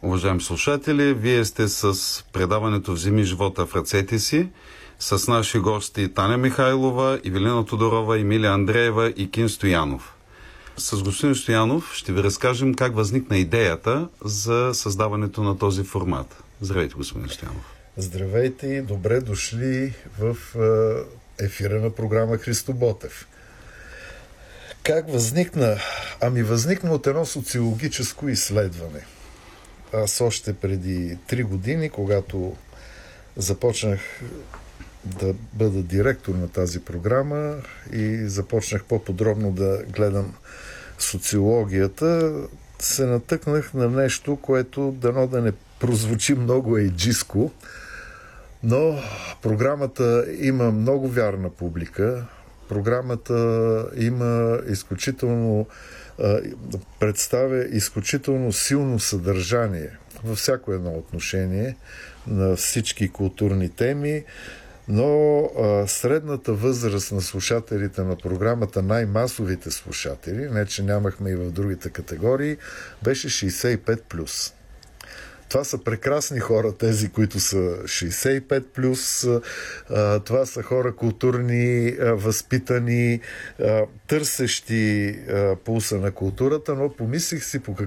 уважаеми слушатели! Вие сте с предаването "Вземи живота в ръцете си" с наши гости Таня Михайлова, Ивелина Тодорова, Емилия Андреева и Ким Стоянов. С господин Стоянов ще ви разкажем как възникна идеята за създаването на този формат. Здравейте, господин Стоянов! Здравейте и добре дошли в ефира на програма Христо Ботев. Как възникна? Възникна от едно социологическо изследване. Аз още преди 3 години, когато започнах да бъда директор на тази програма и започнах по-подробно да гледам социологията, се натъкнах на нещо, което дано да не прозвучи много ейджиско, но програмата има много вярна публика. Програмата има представя изключително силно съдържание във всяко едно отношение на всички културни теми, но средната възраст на слушателите на програмата, най-масовите слушатели, не че нямахме и в другите категории, беше 65+. Това са прекрасни хора, тези, които са 65+. Това са хора културни, възпитани, търсещи пулса на културата, но помислих си по